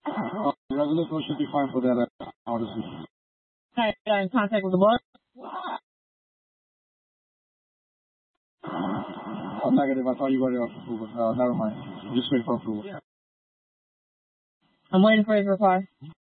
Resolution should be fine for that. Okay, got in contact with the book. Oh, negative. I thought you got it off approval. Never mind. I'm just waiting for approval. I'm waiting for his reply.